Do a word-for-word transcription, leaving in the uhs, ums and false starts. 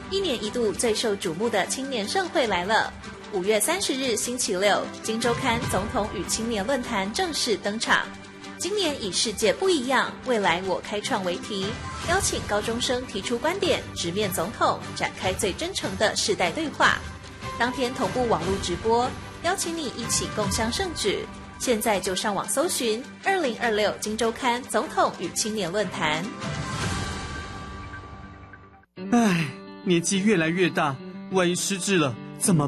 一年一度最受瞩目的青年盛会来了。五月三十日星期六，今周刊总统与青年论坛正式登场。今年以世界不一样，未来我开创为题，邀请高中生提出观点，直面总统，展开最真诚的世代对话。当天同步网络直播，邀请你一起共襄盛举。现在就上网搜寻二零二六今周刊总统与青年论坛。 唉，年纪越来越大，万一失智了，